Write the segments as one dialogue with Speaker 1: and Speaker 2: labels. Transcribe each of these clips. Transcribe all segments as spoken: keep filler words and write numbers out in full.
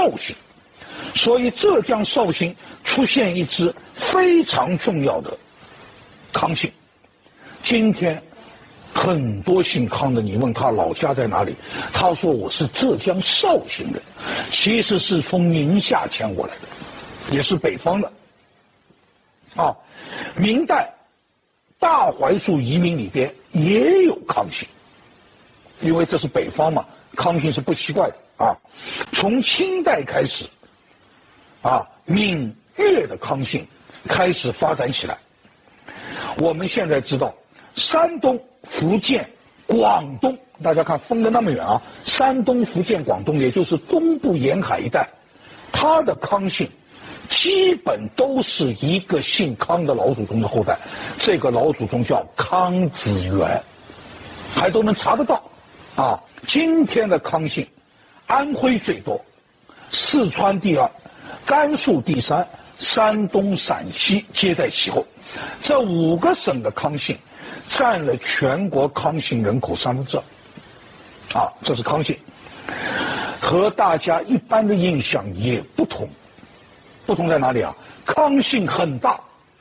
Speaker 1: 绍兴，所以浙江绍兴出现一支非常重要的康姓。今天很多姓康的，你问他老家在哪里，他说我是浙江绍兴人，其实是从宁夏迁过来的，也是北方的。啊，明代大槐树移民里边也有康姓，因为这是北方嘛，康姓是不奇怪的啊。从清代开始，啊，闽粤的康姓开始发展起来。我们现在知道，山东、福建、广东，大家看分得那么远啊，山东、福建、广东，也就是东部沿海一带，它的康姓基本都是一个姓康的老祖宗的后代，这个老祖宗叫康子元，还都能查得到啊。今天的康姓，安徽最多，四川第二，甘肃第三，山东、陕西皆在其后。这五个省的康姓占了全国康姓人口三分之二，啊，这是康姓，和大家一般的印象也不同。不同在哪里啊？康姓很大，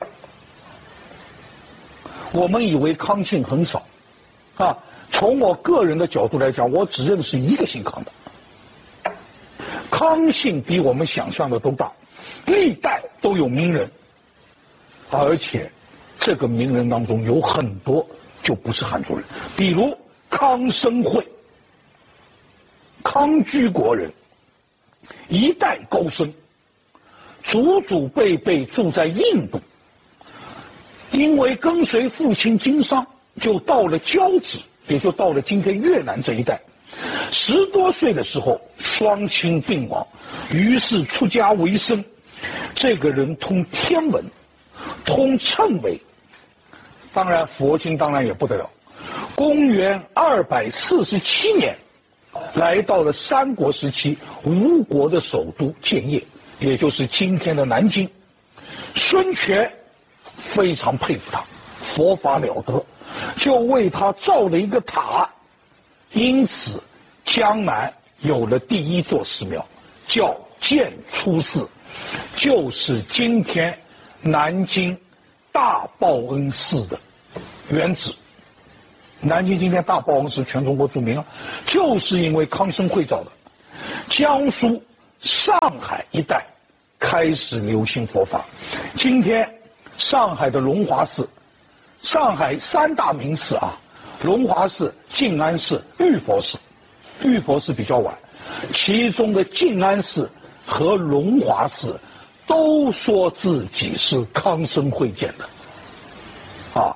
Speaker 1: 我们以为康姓很少，啊，从我个人的角度来讲，我只认识一个姓康的。康姓比我们想象的都大，历代都有名人，而且这个名人当中有很多就不是汉族人，比如康生会，康居国人，一代高僧，祖祖辈辈住在印度，因为跟随父亲经商，就到了交趾，也就到了今天越南这一带。十多岁的时候，双亲病亡，于是出家为僧。这个人通天文，通谶纬，当然佛经当然也不得了。公元二百四十七年，来到了三国时期吴国的首都建业，也就是今天的南京。孙权非常佩服他，佛法了得，就为他造了一个塔，因此江南有了第一座寺庙，叫建初寺，就是今天南京大报恩寺的原址。南京今天大报恩寺全中国著名啊，就是因为康生会造的。江苏、上海一带开始流行佛法。今天上海的龙华寺，上海三大名寺啊，龙华寺、静安寺、玉佛寺。玉佛寺比较晚，其中的静安寺和龙华寺都说自己是康生会建的，啊，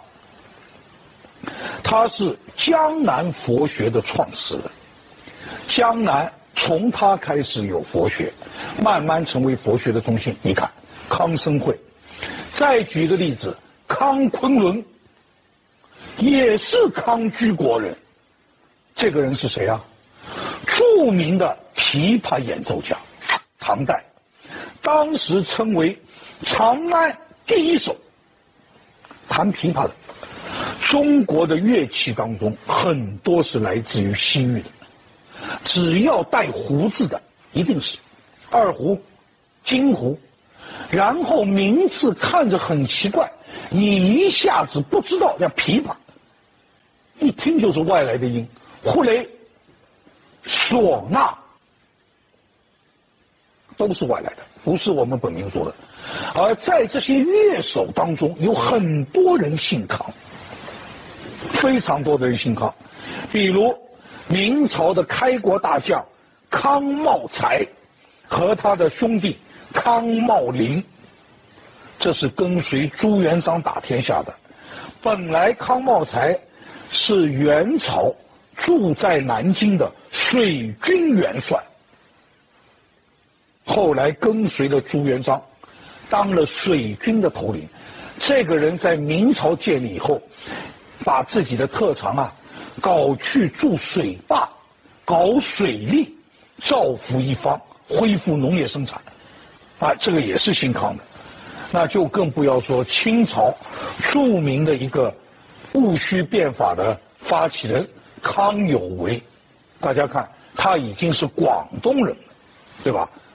Speaker 1: 他是江南佛学的创始人。江南从他开始有佛学，慢慢成为佛学的中心。你看康生会，再举一个例子，康昆仑也是康居国人。这个人是谁啊？著名的琵琶演奏家，唐代，当时称为长安第一手，弹琵琶的。中国的乐器当中很多是来自于西域的，只要带胡字的一定是二胡、京胡，然后名字看着很奇怪，你一下子不知道，像琵琶一听就是外来的音，胡雷、唢呐都是外来的，不是我们本民族的。而在这些乐手当中，有很多人姓康，非常多的人姓康。比如明朝的开国大将康茂才和他的兄弟康茂林，这是跟随朱元璋打天下的。本来康茂才是元朝住在南京的水军元帅，后来跟随了朱元璋，当了水军的头领。这个人在明朝建立以后，把自己的特长啊搞去筑水坝，搞水利，造福一方，恢复农业生产，啊，这个也是姓康的。那就更不要说清朝著名的一个戊戌变法的发起人康有为，大家看他已经是广东人了，对吧？